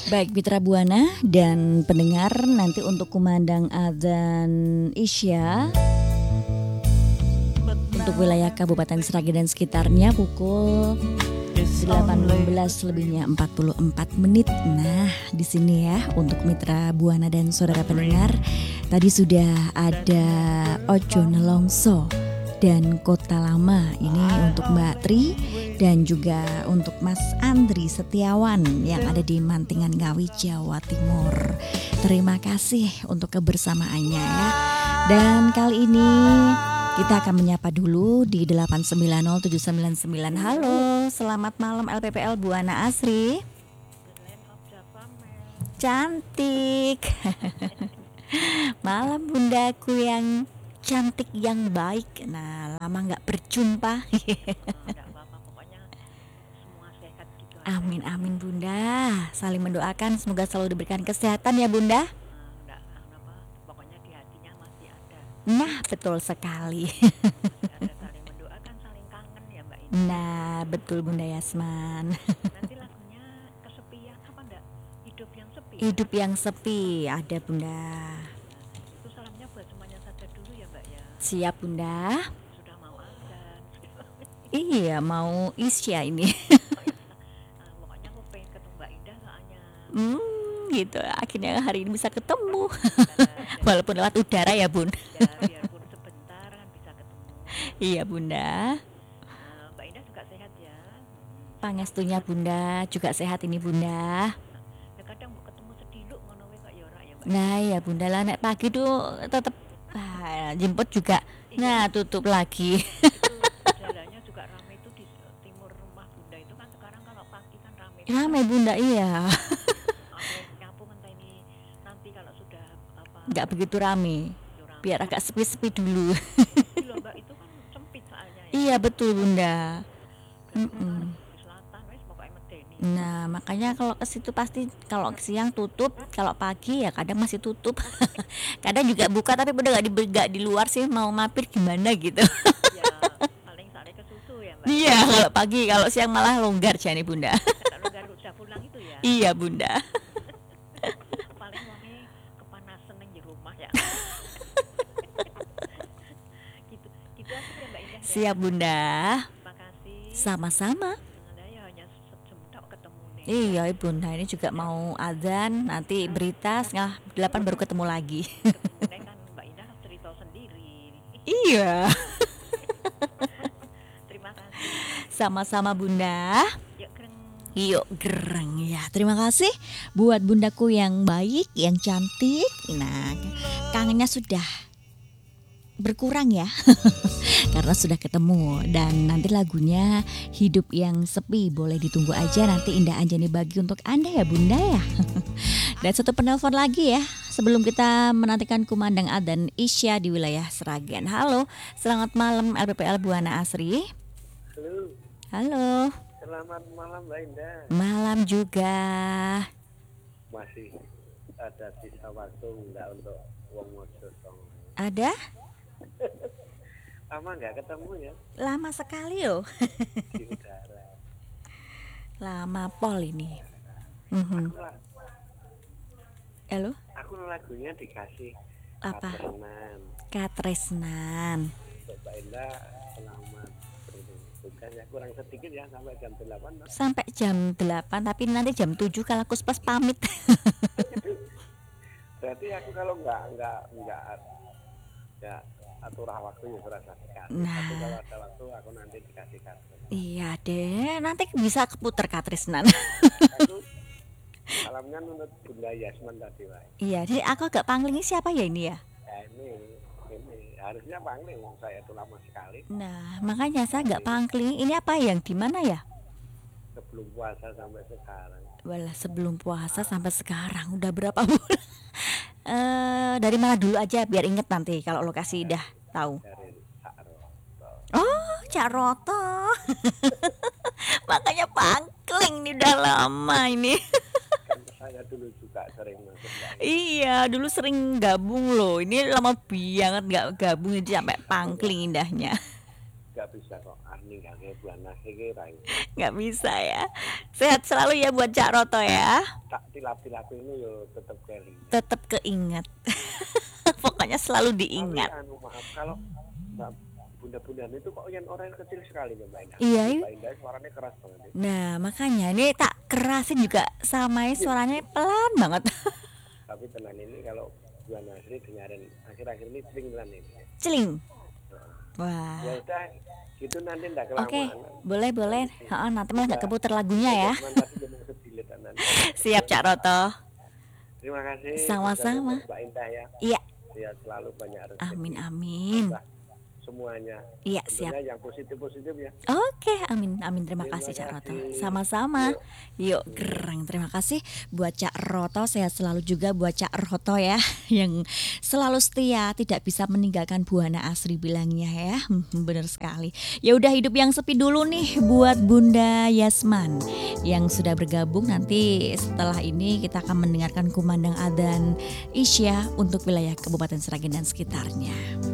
Baik Mitra Buana dan pendengar, nanti untuk kumandang adzan Isya untuk wilayah Kabupaten Sragen dan sekitarnya pukul 18 lebihnya 44 menit. Nah, di sini ya untuk Mitra Buana dan saudara pendengar, tadi sudah ada Ojo Nelongso dan Kota Lama. Ini untuk Mbak Tri dan juga untuk Mas Andri Setiawan yang ada di Mantingan Ngawi, Jawa Timur. Terima kasih untuk kebersamaannya ya. Dan kali ini kita akan menyapa dulu di 8907999. Halo, selamat malam LPPL Buana Asri. Cantik. Malam bundaku yang cantik yang baik. Nah, lama nggak berjumpa. Amin amin Bunda. Saling mendoakan semoga selalu diberikan kesehatan ya Bunda. Pokoknya di hatinya masih ada. Nah, betul sekali. Ada saling mendoakan, saling kangen ya Mbak Ina. Nah, betul Bunda Yasman. Nanti lagunya kesepian apa enggak? Hidup yang sepi. Hidup yang sepi ada Bunda. Itu salamnya buat semuanya saja dulu ya Mbak ya. Siap Bunda. Sudah mau azan. Iya, mau Isya ini. Pokoknya aku pengen ketemu Mbak Indah soalnya. Gitu. Akhirnya hari ini bisa ketemu. Walaupun lewat udara ya Bun. Ya, biarpun sebentar kan bisa ketemu. Iya Bunda. Mbak Indah juga sehat ya. Pangestunya Bunda juga sehat ini Bunda. Ya kadang mau ketemu sediluk ngono wae kok ya ora ya Mbak. Nah ya Bunda lah nek pagi tuh tetep jemput juga. Nah tutup lagi. Itu jalannya juga ramai itu di timur rumah Bunda itu kan sekarang kalau pagi kan ramai. Ramai Bunda iya. Nyapu entah ini nanti kalau sudah apa. Nggak begitu rame. Biar agak sepi-sepi dulu. Loh Mbak itu kan sempit soalnya ya. Iya betul Bunda. Di selatan wes pokoknya medeni. Nah makanya kalau ke situ pasti kalau siang tutup, kalau pagi ya kadang masih tutup. Kadang juga buka tapi udah nggak di luar sih, mau mampir gimana gitu. Ya paling soalnya ke susu ya Mbak. Iya kalau pagi, kalau siang malah longgar jadi Bunda. Kalau nggak udah pulang itu ya. Iya Bunda. Paling wonge kepanasan yang di rumah ya. gitu aja ya Mbak Indah. Siap Bunda. Terima kasih. Sama-sama. Ada ya hanya sebentar ketemu nih. Iya Bunda, ini juga mau adzan, nanti berita 7:30 baru ketemu lagi. Kemudian kan Mbak Indah cerita sendiri. Iya. Terima kasih. Sama-sama Bunda. Yuk keren. Yuk gereng ya. Terima kasih buat bundaku yang baik, yang cantik. Nah, kangennya sudah berkurang ya. Karena sudah ketemu. Dan nanti lagunya Hidup yang Sepi boleh ditunggu aja, nanti Indah Anjani bagi untuk Anda ya Bunda ya. Dan satu penelpon lagi ya sebelum kita menantikan kumandang adzan Isya di wilayah Sragen. Halo, selamat malam LPPL Buana Asri. Halo, Halo. selamat malam Mbak Indah. Malam juga. Masih ada sisa waktu enggak untuk wong mojo song? Ada? Lama nggak ketemu ya Lama sekali loh. di udara. Lama pol ini. Halo? Aku lagunya dikasih Apa? Katresnan. Katresnan. Untuk Mbak Indah selamat bertugas ya, kurang sedikit ya sampai jam 8. Sampai jam 8 tapi nanti jam 7 kalau aku pas pamit. Berarti aku kalau nggak aturah waktu ya serasa sekali. Nah. Tapi kalau ada waktu aku nanti dikasih Katresnan. Iya deh, nanti bisa keputer Katresnan. Aku salamnya menurut Bunda Yasman tadi Pak. Iya, jadi aku agak pangling siapa ya ini ya? Ya ini harusnya pangling, saya itu lama sekali Nah, makanya saya agak pangling. Ini apa yang di mana ya? sebelum puasa sampai sekarang. Walah, sebelum puasa sampai sekarang udah berapa bulan? Dari mana dulu aja biar inget nanti kalau lokasi udah tahu. Dari Sakro. Oh, Cak Roto. Makanya pangling nih udah lama ini. Kan saya dulu juga sering masuk Mbak. Iya, dulu sering gabung loh. Ini lama banget nggak gabung jadi sampai pangling indahnya. Gak bisa kok ninggalke buana iki dikira. Nggak bisa ya. Sehat selalu ya buat Cak Roto ya. Tak tilap-tilap ini yo tetap keling. Tetap keinget. Pokoknya selalu diingat. Tapi maaf kalau Mbak bunda-bunda itu kok yang orang kecil sekali ya Mbak Indah. Iya. Mbak Indah suaranya keras banget. Nah makanya ini tak kerasin juga samai suaranya pelan banget. Tapi tenan ini kalau Bu Nasri dengerin akhir-akhir ini sering tenan ini. Celing. Wah. Ya udah gitu nanti ndak Oke, kelamaan. boleh. Nanti malah nggak keputar lagunya ya. Nanti jadi sedih tenan. Siap Cak Roto. Terima kasih. Sama-sama. Mbak Indah ya. Iya. Sehat selalu banyak rezeki. Amin. Semuanya. Iya siap. Tentunya yang positif-positif ya. Oke, amin. Terima kasih Cak Roto. Sama-sama. Yuk, gerang. Terima kasih buat Cak Roto. Sehat selalu juga buat Cak Roto ya, yang selalu setia, tidak bisa meninggalkan Buana Asri bilangnya ya. Bener sekali. Ya udah, hidup yang sepi dulu nih buat Bunda Yasman yang sudah bergabung. Nanti setelah ini kita akan mendengarkan kumandang adzan Isya untuk wilayah Kabupaten Sragen dan sekitarnya.